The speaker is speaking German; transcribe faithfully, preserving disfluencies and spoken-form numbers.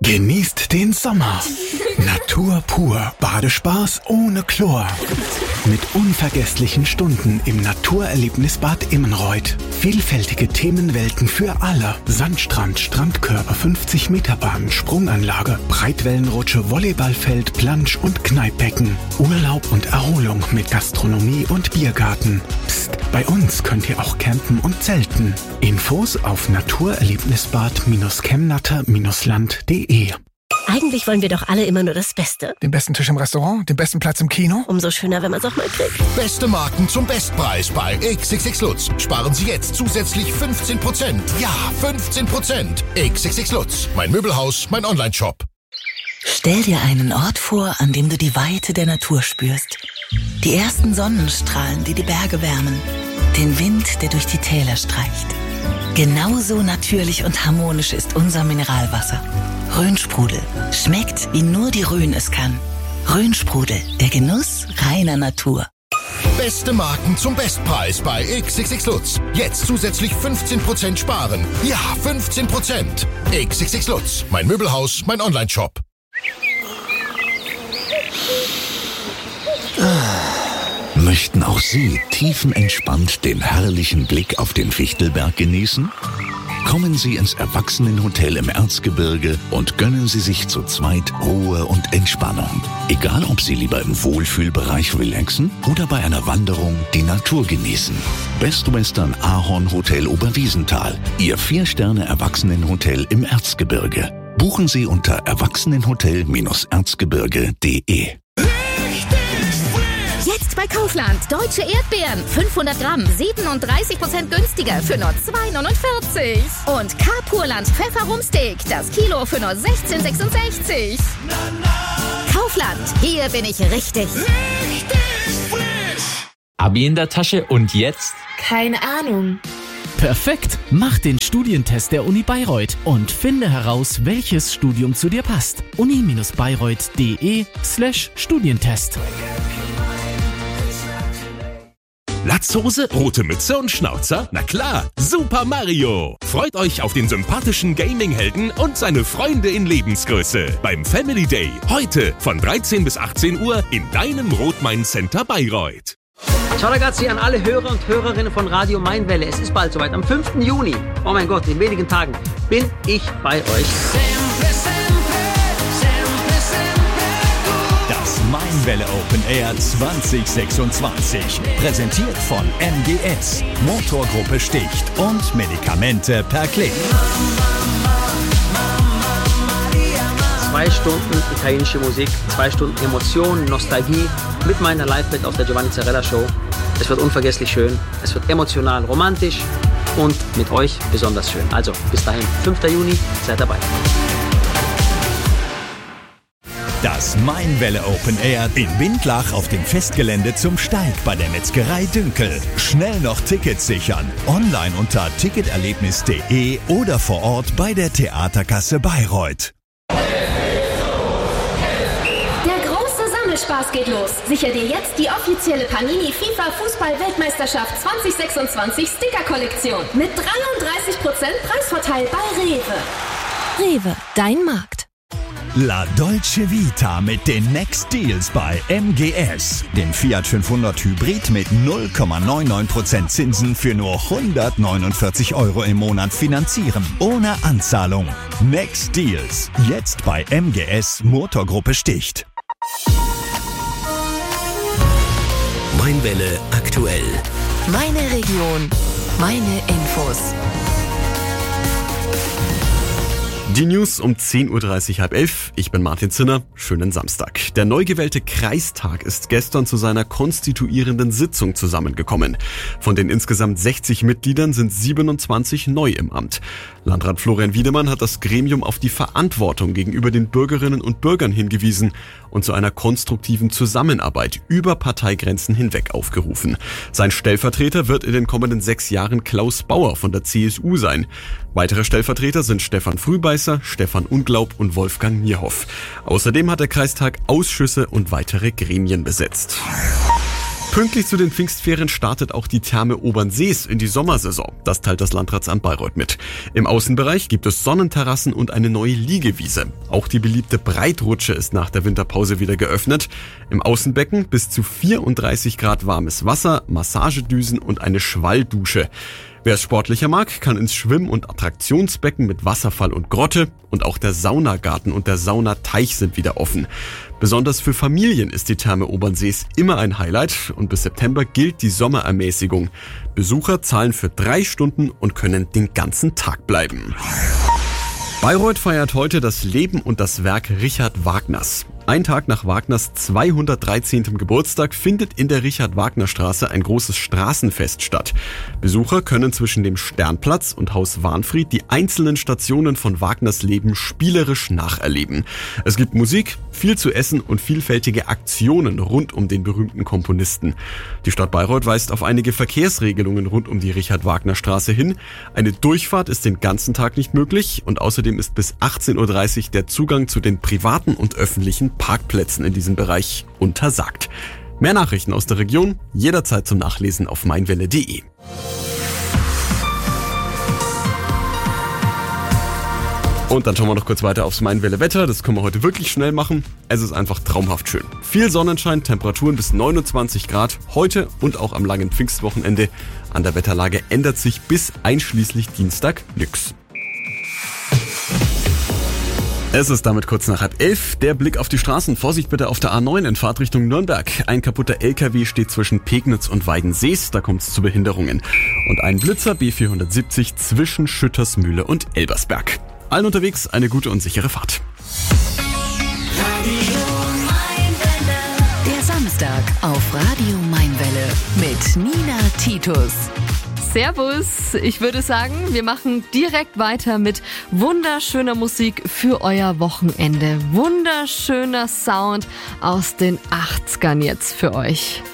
Genießt den Sommer. Natur pur. Badespaß ohne Chlor. Mit unvergesslichen Stunden im Naturerlebnisbad Immenreuth. Vielfältige Themenwelten für alle. Sandstrand, Strandkörper, fünfzig Meter Bahn, Sprunganlage, Breitwellenrutsche, Volleyballfeld, Plansch- und Kneippbecken. Urlaub und Erholung mit Gastronomie und Biergarten. Psst, bei uns könnt ihr auch campen und zelten. Infos auf naturerlebnisbad-chemnatter land punkt de. Eigentlich wollen wir doch alle immer nur das Beste. Den besten Tisch im Restaurant, den besten Platz im Kino. Umso schöner, wenn man es auch mal kriegt. Beste Marken zum Bestpreis bei X X X Lutz. Sparen Sie jetzt zusätzlich fünfzehn Prozent. Ja, fünfzehn Prozent. X X X Lutz. Mein Möbelhaus, mein Onlineshop. Stell dir einen Ort vor, an dem du die Weite der Natur spürst. Die ersten Sonnenstrahlen, die die Berge wärmen. Den Wind, der durch die Täler streicht. Genauso natürlich und harmonisch ist unser Mineralwasser. Rhönsprudel. Schmeckt, wie nur die Rhön es kann. Rhönsprudel, der Genuss reiner Natur. Beste Marken zum Bestpreis bei X X X Lutz. Jetzt zusätzlich fünfzehn Prozent sparen. Ja, fünfzehn Prozent. X X X Lutz. Mein Möbelhaus, mein Onlineshop. Möchten auch Sie tiefenentspannt den herrlichen Blick auf den Fichtelberg genießen? Kommen Sie ins Erwachsenenhotel im Erzgebirge und gönnen Sie sich zu zweit Ruhe und Entspannung. Egal, ob Sie lieber im Wohlfühlbereich relaxen oder bei einer Wanderung die Natur genießen. Best Western Ahorn Hotel Oberwiesenthal, Ihr Vier-Sterne-Erwachsenenhotel im Erzgebirge. Buchen Sie unter erwachsenenhotel erzgebirge punkt de. Jetzt bei Kaufland. Deutsche Erdbeeren. fünfhundert Gramm. siebenunddreißig Prozent günstiger für nur zwei neunundvierzig. Und K-Purland Pfefferrumsteak. Das Kilo für nur sechzehn sechsundsechzig. Kaufland. Hier bin ich richtig. Richtig frisch. Abi in der Tasche und jetzt? Keine Ahnung. Perfekt! Mach den Studientest der Uni Bayreuth und finde heraus, welches Studium zu dir passt. uni-bayreuth.de slash Studientest. Latzhose, rote Mütze und Schnauzer? Na klar, Super Mario! Freut euch auf den sympathischen Gaming-Helden und seine Freunde in Lebensgröße beim Family Day. Heute von dreizehn bis achtzehn Uhr in deinem Rot-Main-Center Bayreuth. Ciao ragazzi an alle Hörer und Hörerinnen von Radio Mainwelle. Es ist bald soweit. Am fünften Juni, oh mein Gott, in wenigen Tagen, bin ich bei euch. Das Mainwelle Open Air zwanzig sechsundzwanzig. Präsentiert von M G S, Motorgruppe Sticht und Medikamente per Klick. Zwei Stunden italienische Musik, zwei Stunden Emotionen, Nostalgie mit meiner Live-Band auf der Giovanni Zarella Show. Es wird unvergesslich schön, es wird emotional, romantisch und mit euch besonders schön. Also bis dahin, fünften Juni, seid dabei. Das Mainwelle Open Air in Windlach auf dem Festgelände zum Steig bei der Metzgerei Dünkel. Schnell noch Tickets sichern. Online unter ticketerlebnis punkt de oder vor Ort bei der Theaterkasse Bayreuth. Spaß geht los. Sicher dir jetzt die offizielle Panini FIFA Fußball-Weltmeisterschaft zwanzig sechsundzwanzig Sticker-Kollektion mit dreiunddreißig Prozent Preisvorteil bei Rewe. Rewe, dein Markt. La Dolce Vita mit den Next Deals bei M G S. Den Fiat fünfhundert Hybrid mit null Komma neunundneunzig Prozent Zinsen für nur hundertneunundvierzig Euro im Monat finanzieren. Ohne Anzahlung. Next Deals. Jetzt bei M G S Motorgruppe Sticht. Mainwelle aktuell. Meine Region, meine Infos. Die News um zehn Uhr dreißig, halb elf. Ich bin Martin Zinner. Schönen Samstag. Der neu gewählte Kreistag ist gestern zu seiner konstituierenden Sitzung zusammengekommen. Von den insgesamt sechzig Mitgliedern sind siebenundzwanzig neu im Amt. Landrat Florian Wiedemann hat das Gremium auf die Verantwortung gegenüber den Bürgerinnen und Bürgern hingewiesen und zu einer konstruktiven Zusammenarbeit über Parteigrenzen hinweg aufgerufen. Sein Stellvertreter wird in den kommenden sechs Jahren Klaus Bauer von der C S U sein. Weitere Stellvertreter sind Stefan Frühbeißer, Stefan Unglaub und Wolfgang Nierhoff. Außerdem hat der Kreistag Ausschüsse und weitere Gremien besetzt. Pünktlich zu den Pfingstferien startet auch die Therme Obernsees in die Sommersaison. Das teilt das Landratsamt Bayreuth mit. Im Außenbereich gibt es Sonnenterrassen und eine neue Liegewiese. Auch die beliebte Breitrutsche ist nach der Winterpause wieder geöffnet. Im Außenbecken bis zu vierunddreißig Grad warmes Wasser, Massagedüsen und eine Schwalldusche. Wer es sportlicher mag, kann ins Schwimm- und Attraktionsbecken mit Wasserfall und Grotte, und auch der Saunagarten und der Saunateich sind wieder offen. Besonders für Familien ist die Therme Obernsees immer ein Highlight und bis September gilt die Sommerermäßigung. Besucher zahlen für drei Stunden und können den ganzen Tag bleiben. Bayreuth feiert heute das Leben und das Werk Richard Wagners. Ein Tag nach Wagners zweihundertdreizehnten Geburtstag findet in der Richard-Wagner-Straße ein großes Straßenfest statt. Besucher können zwischen dem Sternplatz und Haus Wahnfried die einzelnen Stationen von Wagners Leben spielerisch nacherleben. Es gibt Musik, viel zu essen und vielfältige Aktionen rund um den berühmten Komponisten. Die Stadt Bayreuth weist auf einige Verkehrsregelungen rund um die Richard-Wagner-Straße hin. Eine Durchfahrt ist den ganzen Tag nicht möglich und außerdem ist bis achtzehn Uhr dreißig der Zugang zu den privaten und öffentlichen Parkplätzen in diesem Bereich untersagt. Mehr Nachrichten aus der Region jederzeit zum Nachlesen auf meinwelle punkt de. Und dann schauen wir noch kurz weiter aufs Meinwelle Wetter. Das können wir heute wirklich schnell machen. Es ist einfach traumhaft schön. Viel Sonnenschein, Temperaturen bis neunundzwanzig Grad. Heute und auch am langen Pfingstwochenende. An der Wetterlage ändert sich bis einschließlich Dienstag nix. Es ist damit kurz nach halb elf. Der Blick auf die Straßen. Vorsicht bitte auf der A neun in Fahrtrichtung Nürnberg. Ein kaputter L K W steht zwischen Pegnitz und Weidensees. Da kommt es zu Behinderungen. Und ein Blitzer B vierhundertsiebzig zwischen Schüttersmühle und Elbersberg. Allen unterwegs eine gute und sichere Fahrt. Der Samstag auf Radio Mainwelle mit Nina Titus. Servus, ich würde sagen, wir machen direkt weiter mit wunderschöner Musik für euer Wochenende. Wunderschöner Sound aus den achtzigern jetzt für euch.